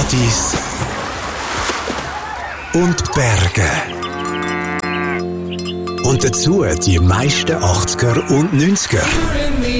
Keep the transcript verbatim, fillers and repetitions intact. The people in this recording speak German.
Paradies und Berge. Und dazu die meisten achtziger und neunziger.